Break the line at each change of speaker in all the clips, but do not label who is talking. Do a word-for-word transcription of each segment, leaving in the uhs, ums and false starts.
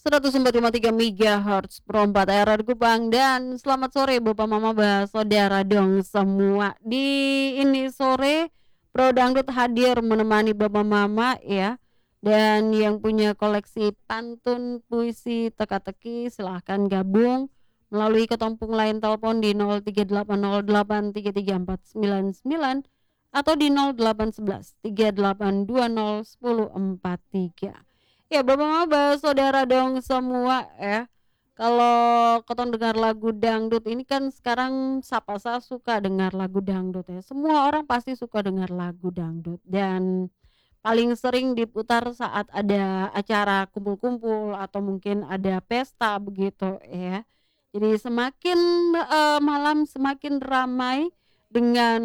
seratus empat koma tiga megahertz Pro empat R R Kupang dan selamat sore Bapak Mama Saudara dong semua. Di ini sore Pro Dangdut hadir menemani Bapak Mama ya. Dan yang punya koleksi pantun, puisi, teka-teki silahkan gabung melalui ketompung line telepon di nol tiga delapan nol delapan tiga tiga empat sembilan sembilan atau di nol delapan satu satu tiga delapan dua nol satu nol empat tiga. Ya Bapak Maba saudara dong semua ya. Kalau ketong dengar lagu dangdut ini kan sekarang siapa sa suka dengar lagu dangdut ya. Semua orang pasti suka dengar lagu dangdut dan paling sering diputar saat ada acara kumpul-kumpul atau mungkin ada pesta begitu ya. Jadi semakin uh, malam semakin ramai dengan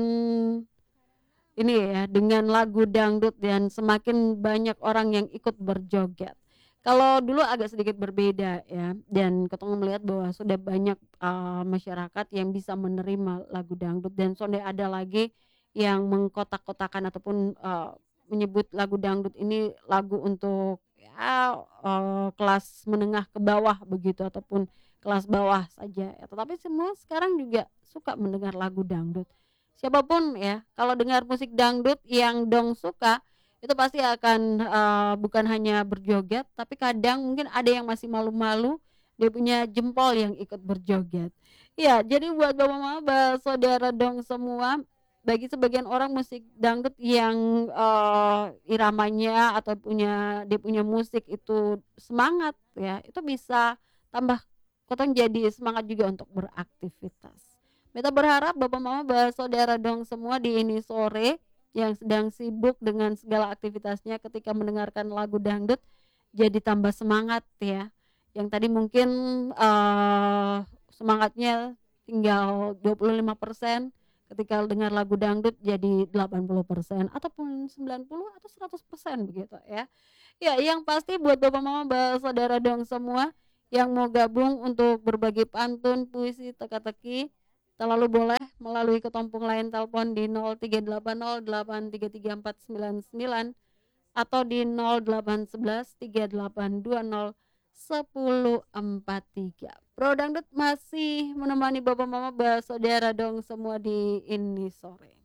ini ya, dengan lagu dangdut dan semakin banyak orang yang ikut berjoget. Kalau dulu agak sedikit berbeda ya, dan ketemu melihat bahwa sudah banyak uh, masyarakat yang bisa menerima lagu dangdut dan sudah ada lagi yang mengkotak-kotakan ataupun uh, menyebut lagu dangdut ini lagu untuk ya uh, kelas menengah ke bawah begitu ataupun kelas bawah saja. Ya, tetapi semua sekarang juga suka mendengar lagu dangdut. Siapapun ya, kalau dengar musik dangdut yang dong suka, itu pasti akan, eee, bukan hanya berjoget, tapi kadang mungkin ada yang masih malu-malu, dia punya jempol yang ikut berjoget. Iya, jadi buat Bapak Mama, saudara dong semua, bagi sebagian orang musik dangdut yang, eee, iramanya atau punya dia punya musik itu semangat ya, itu bisa tambah Kotong jadi semangat juga untuk beraktivitas. Beta berharap Bapak Mama saudara dong semua di ini sore yang sedang sibuk dengan segala aktivitasnya ketika mendengarkan lagu dangdut jadi tambah semangat ya. Yang tadi mungkin uh, semangatnya tinggal dua puluh lima persen ketika dengar lagu dangdut jadi delapan puluh persen ataupun sembilan puluh atau seratus persen begitu ya. Ya, yang pasti buat Bapak Mama saudara dong semua yang mau gabung untuk berbagi pantun, puisi, teka-teki selalu boleh melalui ketompong line telepon di nol tiga delapan nol delapan tiga tiga empat sembilan sembilan atau di nol delapan satu satu tiga delapan dua nol satu nol empat tiga. Pro Dangdut masih menemani Bapak Mama saudara dong semua di ini sore.